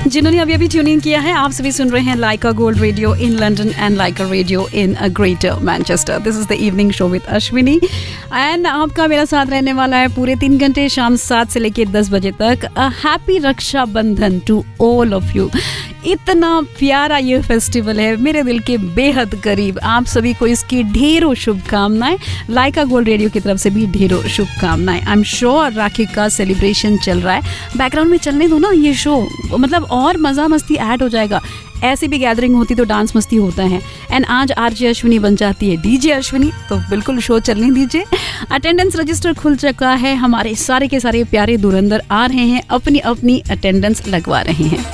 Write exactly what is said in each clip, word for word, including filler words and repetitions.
जिन्होंने अभी अभी ट्यूनिंग किया है, आप सभी सुन रहे हैं लाइका gold radio in London and Lyca radio in greater Manchester. This is the evening show with Ashwini and आपका मेरा साथ रहने वाला है पूरे तीन घंटे, शाम सात से लेकर दस बजे तक। A happy Rakshabandhan to all of you. इतना प्यारा ये फेस्टिवल है, मेरे दिल के बेहद करीब। आप सभी को इसकी ढेरों शुभकामनाएं, लाइका गोल्ड रेडियो की तरफ से भी ढेरों शुभकामनाएं। आई एम श्योर राखी का सेलिब्रेशन चल रहा है, बैकग्राउंड में चलने दो ना ये शो, मतलब और मज़ा मस्ती ऐड हो जाएगा। ऐसी भी गैदरिंग होती तो डांस मस्ती होता है। एंड आज आरजे अश्विनी बन जाती है डीजे अश्विनी, तो बिल्कुल शो चलने दीजिए। अटेंडेंस रजिस्टर खुल चुका है, हमारे सारे के सारे प्यारे धुरंधर आ रहे हैं, अपनी अपनी अटेंडेंस लगवा रहे हैं।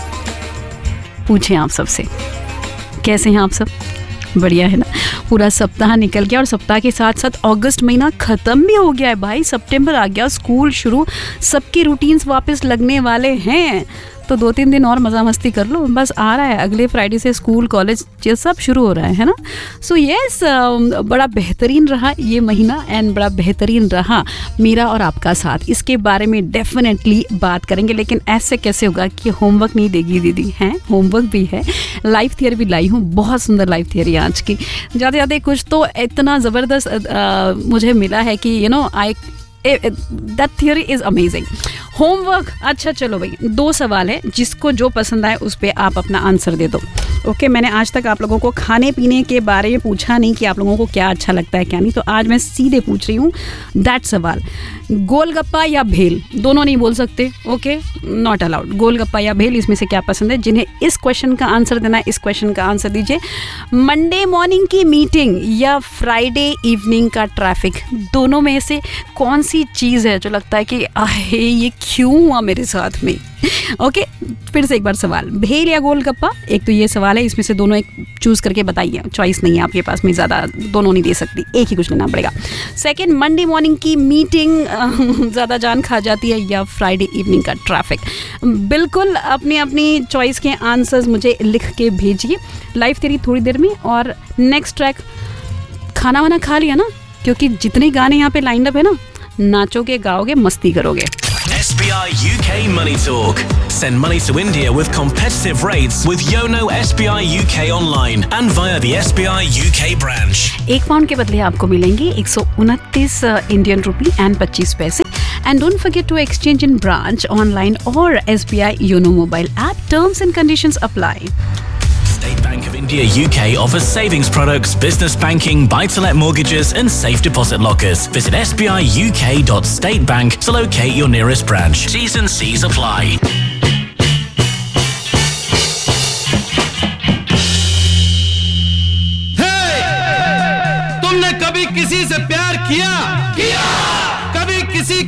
पूछें आप सबसे, कैसे हैं आप सब? बढ़िया है ना? पूरा सप्ताह निकल गया और सप्ताह के साथ साथ अगस्त महीना ख़त्म भी हो गया है भाई। सितंबर आ गया, स्कूल शुरू, सबके रूटीन्स वापस लगने वाले हैं। तो दो तीन दिन और मज़ा मस्ती कर लो, बस आ रहा है अगले फ्राइडे से स्कूल कॉलेज ये सब शुरू हो रहा है है ना। सो so यस yes, बड़ा बेहतरीन रहा ये महीना एंड बड़ा बेहतरीन रहा मेरा और आपका साथ। इसके बारे में डेफिनेटली बात करेंगे, लेकिन ऐसे कैसे होगा कि होमवर्क नहीं देगी दीदी? हैं, होमवर्क भी है, लाइफ थियरी भी लाई हूँ, बहुत सुंदर लाइफ थियरी आज की। ज़्यादा ज़्यादा कुछ तो इतना ज़बरदस्त मुझे मिला है कि you know I that theory is amazing. Homework, अच्छा चलो भाई, दो सवाल है, जिसको जो पसंद आए उस पर आप अपना आंसर दे दो। ओके okay, मैंने आज तक आप लोगों को खाने पीने के बारे में पूछा नहीं कि आप लोगों को क्या अच्छा लगता है क्या नहीं, तो आज मैं सीधे पूछ रही हूँ दैट सवाल, गोलगप्पा या भेल? दोनों नहीं बोल सकते, ओके, नॉट अलाउड। गोलगप्पा या भेल, इसमें से क्या पसंद है? जिन्हें इस क्वेश्चन का आंसर देना है, इस क्वेश्चन का आंसर दीजिए। मंडे मॉर्निंग की मीटिंग या फ्राइडे इवनिंग का ट्रैफिक, दोनों में से कौन सी चीज़ है जो लगता है कि आहे ये क्यों हुआ मेरे साथ में? ओके okay, फिर से एक बार सवाल, भेल या गोलगप्पा? एक तो ये सवाल है, इसमें से दोनों एक चूज़ करके बताइए। चॉइस नहीं है आपके पास में, ज़्यादा दोनों नहीं दे सकती, एक ही कुछ लेना पड़ेगा। सेकंड, मंडे मॉर्निंग की मीटिंग ज़्यादा जान खा जाती है या फ्राइडे इवनिंग का ट्रैफिक? बिल्कुल अपनी अपनी चॉइस के आंसर्स मुझे लिख के भेजिए। लाइफ तेरी थोड़ी देर में, और नेक्स्ट ट्रैक खाना वाना खा लिया ना, क्योंकि जितने गाने यहाँ पे लाइंड अप है ना, नाचोगे, गाओगे, मस्ती करोगे। S B I U K Money Talk. Send money to India with competitive rates with Yono S B I U K online and via the S B I U K branch. एक pound के बदले आपको मिलेंगे एक सौ उनतीस Indian rupee and पच्चीस पैसे। And don't forget to exchange in branch, online or S B I Yono mobile app. Terms and conditions apply. State Bank of India U K offers savings products, business banking, buy-to-let mortgages and safe deposit lockers. Visit s b i u k dot state bank to locate your nearest branch. T's and C's apply. Hey! तुमने कभी किसी से प्यार किया? किया! कभी किसी